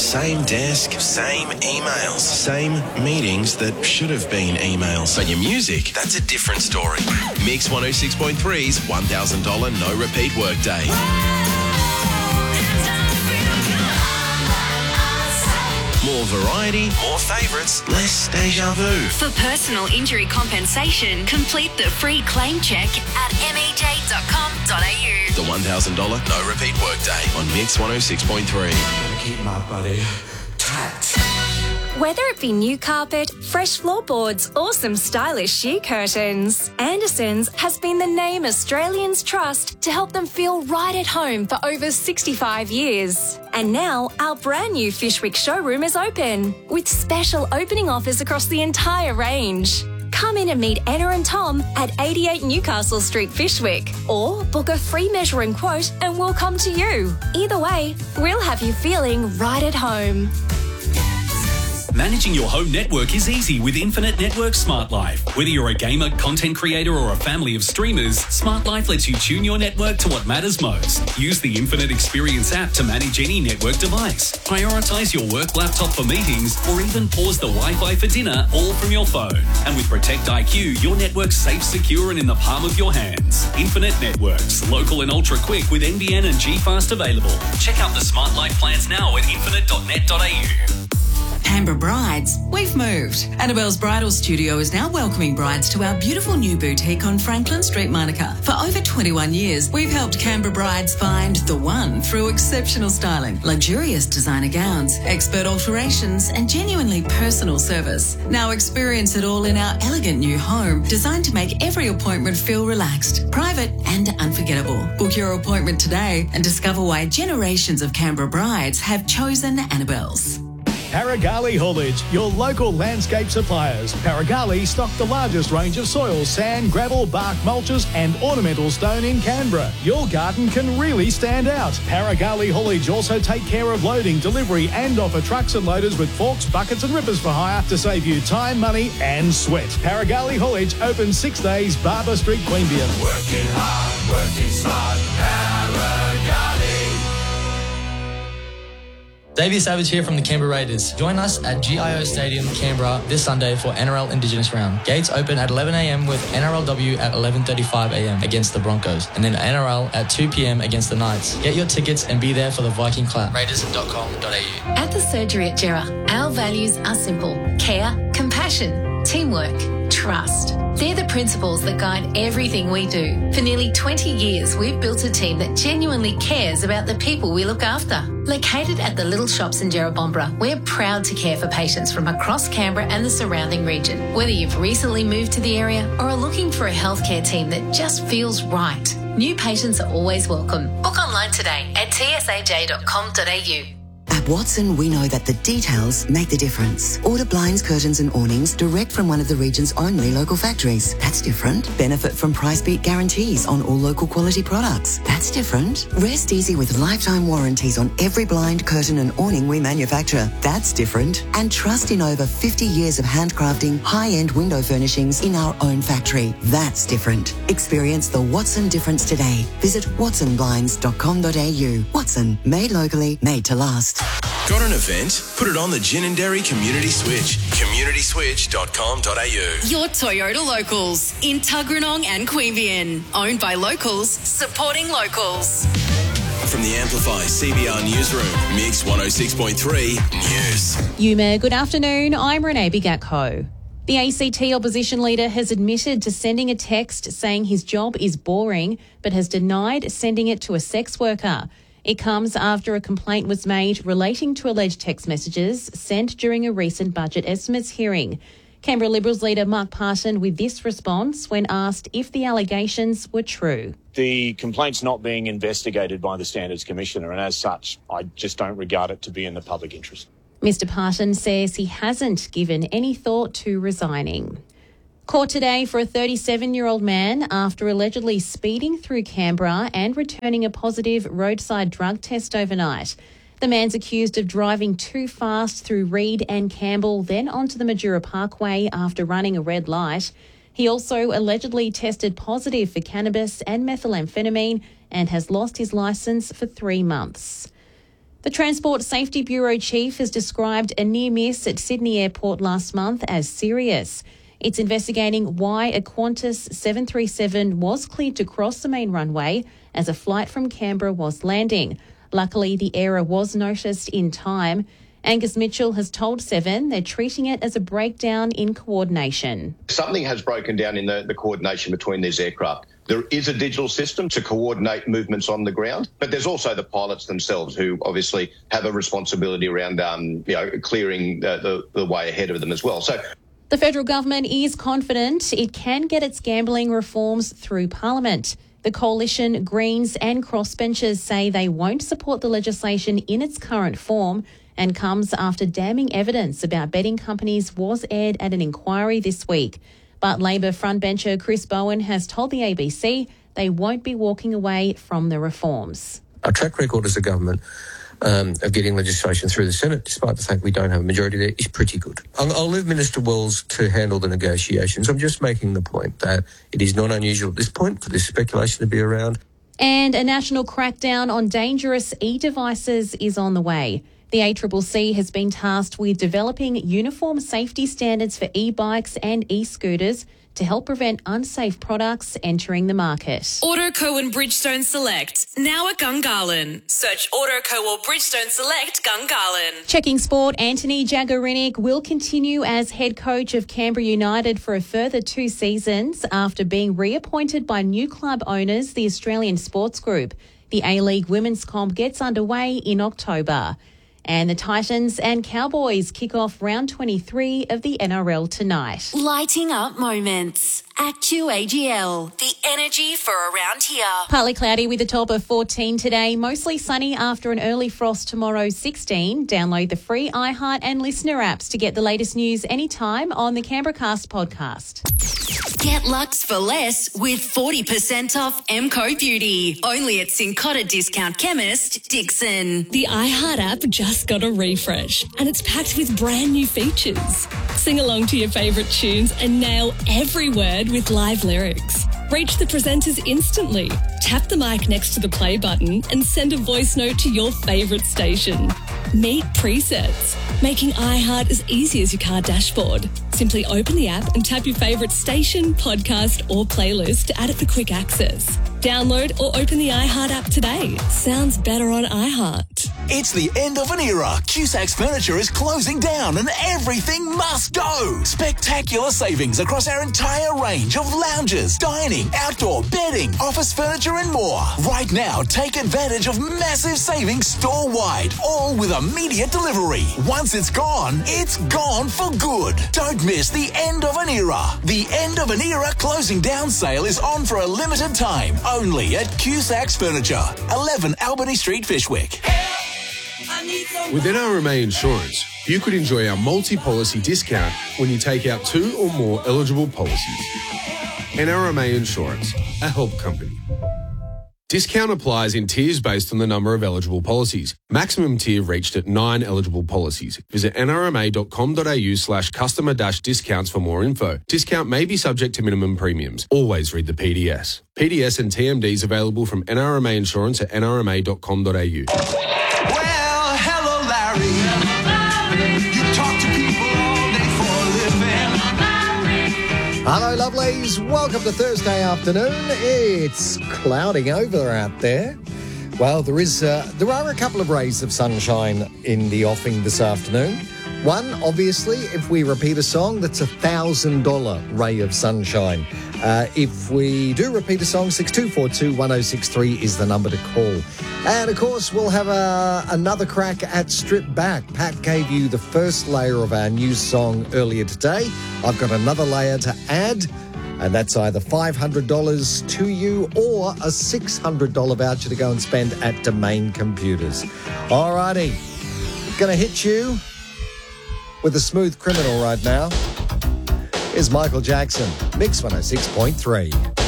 Same desk, same emails, same meetings that should have been emails. But your music, that's a different story. Mix 106.3's $1,000 no repeat workday. More variety, more favourites, less deja vu. For personal injury compensation, complete the free claim check at mej.com.au. The $1,000 no repeat workday on Mix 106.3. Keep my body tight. Whether it be new carpet, fresh floorboards, or some stylish sheer curtains, Anderson's has been the name Australians trust to help them feel right at home for over 65 years. And now, our brand new Fishwick showroom is open, with special opening offers across the entire range. Come in and meet Anna and Tom at 88 Newcastle Street, Fishwick, or book a free measure and quote and we'll come to you. Either way, we'll have you feeling right at home. Managing your home network is easy with Infinite Network Smart Life. Whether you're a gamer, content creator, or a family of streamers, Smart Life lets you tune your network to what matters most. Use the Infinite Experience app to manage any network device. Prioritise your work laptop for meetings, or even pause the Wi-Fi for dinner, all from your phone. And with Protect IQ, your network's safe, secure, and in the palm of your hands. Infinite Networks, local and ultra quick with NBN and G-Fast available. Check out the Smart Life plans now at infinite.net.au. Canberra Brides, we've moved. Annabelle's Bridal Studio is now welcoming brides to our beautiful new boutique on Franklin Street, Monica. For over 21 years, we've helped Canberra brides find the one through exceptional styling, luxurious designer gowns, expert alterations, and genuinely personal service. Now experience it all in our elegant new home, designed to make every appointment feel relaxed, private, and unforgettable. Book your appointment today and discover why generations of Canberra brides have chosen Annabelle's. Paragali Haulage, your local landscape suppliers. Paragali stock the largest range of soil, sand, gravel, bark mulches and ornamental stone in Canberra. Your garden can really stand out. Paragali Haulage also take care of loading, delivery and offer trucks and loaders with forks, buckets and rippers for hire to save you time, money and sweat. Paragali Haulage open 6 days, Barber Street, Queanbeyan. Working hard, working smart, Paragali. Davey Savage here from the Canberra Raiders. Join us at GIO Stadium, Canberra this Sunday for NRL Indigenous Round. Gates open at 11 a.m. with NRLW at 11:35 a.m. against the Broncos, and then NRL at 2 p.m. against the Knights. Get your tickets and be there for the Viking Clap. Raiders.com.au. At the Surgery at Gera, our values are simple: care, compassion, teamwork, trust. They're the principles that guide everything we do. For nearly 20 years, we've built a team that genuinely cares about the people we look after. Located at the Little Shops in Jerrabomberra, we're proud to care for patients from across Canberra and the surrounding region. Whether you've recently moved to the area or are looking for a healthcare team that just feels right, new patients are always welcome. Book online today at tsaj.com.au. At Watson, we know that the details make the difference. Order blinds, curtains and awnings direct from one of the region's only local factories. That's different. Benefit from price beat guarantees on all local quality products. That's different. Rest easy with lifetime warranties on every blind, curtain and awning we manufacture. That's different. And trust in over 50 years of handcrafting high-end window furnishings in our own factory. That's different. Experience the Watson difference today. Visit watsonblinds.com.au. Watson, made locally, made to last. Got an event? Put it on the Ginninderry Community Switch. communityswitch.com.au. Your Toyota Locals in Tuggeranong and Queanbeyan. Owned by locals, supporting locals. From the Amplify CBR Newsroom, Mix 106.3 News. Yuma, good afternoon. I'm Renee Bigatko. The ACT opposition leader has admitted to sending a text saying his job is boring, but has denied sending it to a sex worker. It comes after a complaint was made relating to alleged text messages sent during a recent budget estimates hearing. Canberra Liberals leader Mark Parton with this response when asked if the allegations were true. The complaint's not being investigated by the Standards Commissioner, and as such, I just don't regard it to be in the public interest. Mr Parton says he hasn't given any thought to resigning. Court today for a 37-year-old man after allegedly speeding through Canberra and returning a positive roadside drug test overnight. The man's accused of driving too fast through Reed and Campbell, then onto the Majura Parkway after running a red light. He also allegedly tested positive for cannabis and methamphetamine and has lost his licence for 3 months. The Transport Safety Bureau Chief has described a near miss at Sydney Airport last month as serious. It's investigating why a Qantas 737 was cleared to cross the main runway as a flight from Canberra was landing. Luckily, the error was noticed in time. Angus Mitchell has told Seven they're treating it as a breakdown in coordination. Something has broken down in the coordination between these aircraft. There is a digital system to coordinate movements on the ground, but there's also the pilots themselves who obviously have a responsibility around clearing the way ahead of them as well. So the federal government is confident it can get its gambling reforms through Parliament. The Coalition, Greens and crossbenchers say they won't support the legislation in its current form, and comes after damning evidence about betting companies was aired at an inquiry this week. But Labor frontbencher Chris Bowen has told the ABC they won't be walking away from the reforms. Our track record as a government of getting legislation through the Senate, despite the fact we don't have a majority there, is pretty good. I'll leave Minister Wells to handle the negotiations. I'm just making the point that it is not unusual at this point for this speculation to be around. And a national crackdown on dangerous e-devices is on the way. The ACCC has been tasked with developing uniform safety standards for e-bikes and e-scooters to help prevent unsafe products entering the market. Autoco and Bridgestone Select, now at Gungahlin. Search Autoco or Bridgestone Select Gungahlin. Checking sport, Anthony Jagorinic will continue as head coach of Canberra United for a further 2 seasons after being reappointed by new club owners, the Australian Sports Group. The A-League Women's Comp gets underway in October. And the Titans and Cowboys kick off round 23 of the NRL tonight. Lighting up moments at QAGL. The energy for around here. Partly cloudy with a top of 14 today. Mostly sunny after an early frost tomorrow, 16. Download the free iHeart and Listener apps to get the latest news anytime on the Canberracast podcast. Get Lux for less with 40% off MCO Beauty. Only at Cincotta Discount Chemist, Dixon. The iHeart app just got a refresh and it's packed with brand new features. Sing along to your favourite tunes and nail every word with live lyrics. Reach the presenters instantly. Tap the mic next to the play button and send a voice note to your favourite station. Meet presets, making iHeart as easy as your car dashboard. Simply open the app and tap your favourite station, podcast or playlist to add it for quick access. Download or open the iHeart app today. Sounds better on iHeart. It's the end of an era. Cusac's Furniture is closing down and everything must go. Spectacular savings across our entire range of lounges, dining, outdoor, bedding, office furniture and more. Right now, take advantage of massive savings store-wide, all with immediate delivery. Once it's gone for good. Don't miss the end of an era. The end of an era closing down sale is on for a limited time, only at Cusac's Furniture, 11 Albany Street, Fishwick. With NRMA Insurance, you could enjoy our multi-policy discount when you take out 2 or more eligible policies. NRMA Insurance, a help company. Discount applies in tiers based on the number of eligible policies. Maximum tier reached at 9 eligible policies. Visit nrma.com.au/customer-discounts for more info. Discount may be subject to minimum premiums. Always read the PDS. PDS and TMDs available from NRMA Insurance at nrma.com.au. Well, hello, Larry. You talk to people all day for a living. Hello, lovelies. Welcome to Thursday afternoon. It's clouding over out there. Well, there are a couple of rays of sunshine in the offing this afternoon. One, obviously, if we repeat a song, that's $1,000 ray of sunshine. If we do repeat a song, 6242-1063 is the number to call. And, of course, we'll have another crack at Strip Back. Pat gave you the first layer of our new song earlier today. I've got another layer to add, and that's either $500 to you or a $600 voucher to go and spend at Domain Computers. All righty. Going to hit you with a smooth criminal right now. Here's Michael Jackson, Mix 106.3.